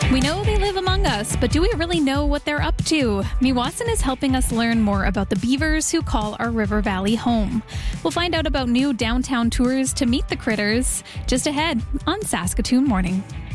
We know they live among us, but do we really know what they're up to? Meewasin is helping us learn more about the beavers who call our river valley home. We'll find out about new downtown tours to meet the critters just ahead on Saskatoon Morning.